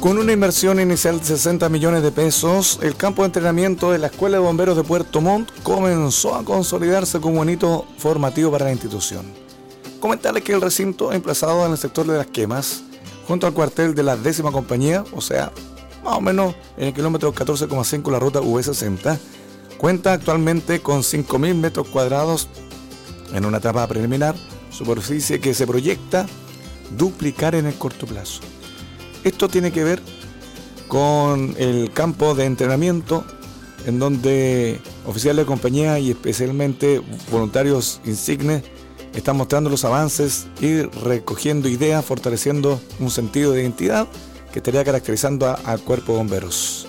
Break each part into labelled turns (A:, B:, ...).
A: Con una inversión inicial de 60 millones de pesos, el campo de entrenamiento de la Escuela de Bomberos de Puerto Montt comenzó a consolidarse como un hito formativo para la institución. Comentarles que el recinto, emplazado en el sector de Las Quemas, junto al cuartel de la 10ª compañía, o sea, más o menos en el kilómetro 14,5 la ruta V60, cuenta actualmente con 5.000 metros cuadrados en una etapa preliminar, superficie que se proyecta duplicar en el corto plazo. Esto tiene que ver con el campo de entrenamiento, en donde oficiales de compañía y especialmente voluntarios insignes están mostrando los avances y recogiendo ideas, fortaleciendo un sentido de identidad que estaría caracterizando al cuerpo de bomberos.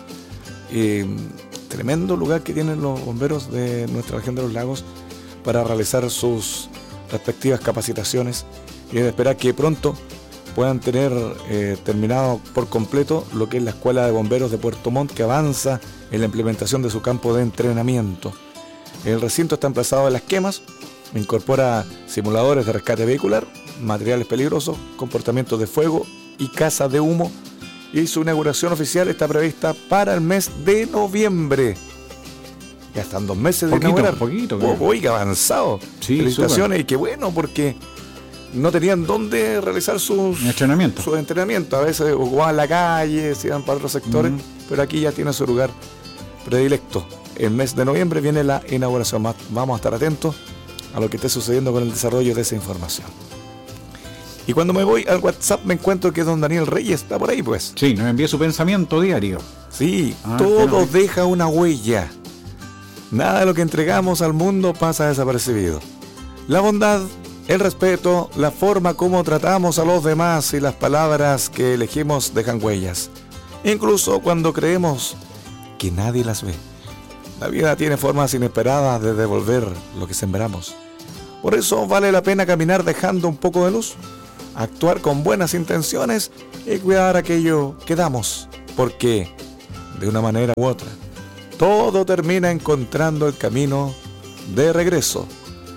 A: Tremendo lugar que tienen los bomberos de nuestra región de los lagos para realizar sus respectivas capacitaciones y esperar que pronto puedan tener terminado por completo lo que es la Escuela de Bomberos de Puerto Montt, que avanza en la implementación de su campo de entrenamiento. El recinto está emplazado en Las Quemas, incorpora simuladores de rescate vehicular, materiales peligrosos, comportamientos de fuego y caza de humo, y su inauguración oficial está prevista para el mes de noviembre. Ya están 2 meses de inaugurar. Oiga, avanzado.
B: Sí,
A: felicitaciones, y qué bueno, porque no tenían dónde realizar sus entrenamientos. A veces ocupaban la calle, se iban para otros sectores, pero aquí ya tiene su lugar predilecto. El mes de noviembre viene la inauguración. Vamos a estar atentos a lo que esté sucediendo con el desarrollo de esa información. Y cuando me voy al WhatsApp me encuentro que don Daniel Reyes está por ahí, pues.
B: Sí, nos envía su pensamiento diario.
A: Sí, todo deja una huella. Nada de lo que entregamos al mundo pasa desapercibido. La bondad, el respeto, la forma como tratamos a los demás y las palabras que elegimos dejan huellas. Incluso cuando creemos que nadie las ve. La vida tiene formas inesperadas de devolver lo que sembramos. Por eso vale la pena caminar dejando un poco de luz, actuar con buenas intenciones y cuidar aquello que damos, porque de una manera u otra todo termina encontrando el camino de regreso.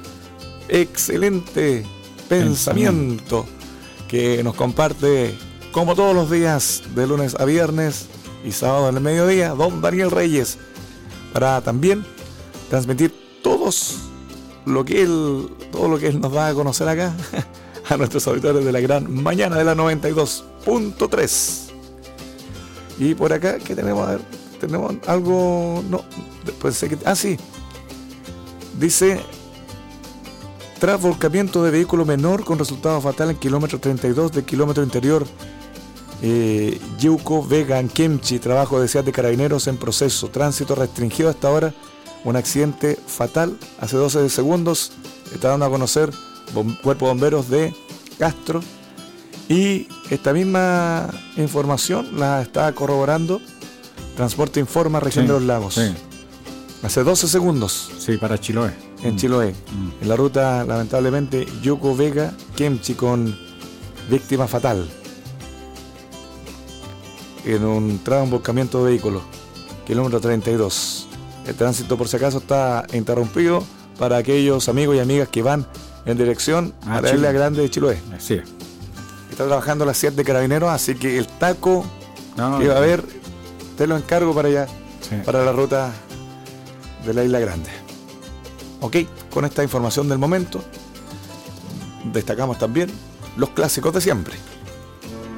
A: Excelente pensamiento que nos comparte como todos los días de lunes a viernes y sábado en el mediodía don Daniel Reyes, para también transmitir todo lo que él nos va a conocer acá a nuestros auditores de la gran mañana de la 92.3. Y por acá, ¿qué tenemos? A ver, tenemos algo. No, pensé que. Sí. Dice: tras volcamiento de vehículo menor con resultado fatal en kilómetro 32 del kilómetro interior Yuco, Vega, en Kemchi, trabajo de CIAT de Carabineros en proceso, tránsito restringido hasta ahora, un accidente fatal hace 12 segundos, está dando a conocer Cuerpo de Bomberos de Castro, y esta misma información la está corroborando Transporte Informa, región de los lagos. Sí. Hace 12 segundos.
B: Sí, para Chiloé.
A: En Chiloé. En la ruta, lamentablemente, Yuco, Vega, Kemchi, con víctima fatal en un volcamiento de vehículos, kilómetro 32. El tránsito, por si acaso, está interrumpido para aquellos amigos y amigas que van en dirección a la isla grande de Chiloé.
B: Así es.
A: Está trabajando la CIAT de Carabineros, así que el taco que va a haber, te lo encargo para allá, para la ruta de la isla grande. Ok, con esta información del momento, destacamos también los clásicos de siempre.